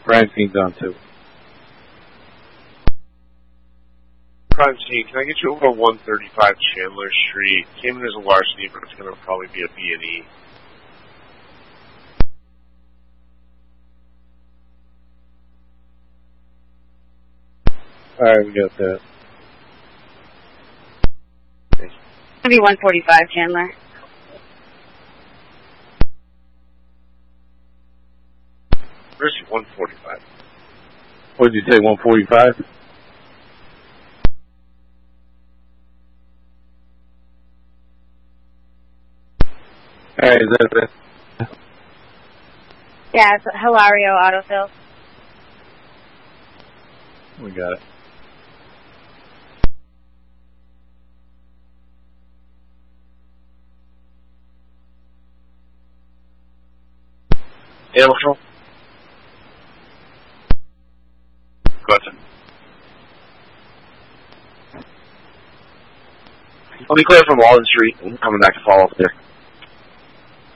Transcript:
Crime scene done too. Crime scene, can I get you over 135 Chandler Street? Came in as a larceny, but it's going to probably be a B&E. Alright, we got that. Thanks. Maybe 145 Chandler. Where's 145? What did you say, 145? Alright, is that it? Yeah, it's Hilario Autofill. We got it. Animal control? Go ahead, sir. I'll be clear from Walden Street and coming back to follow up there.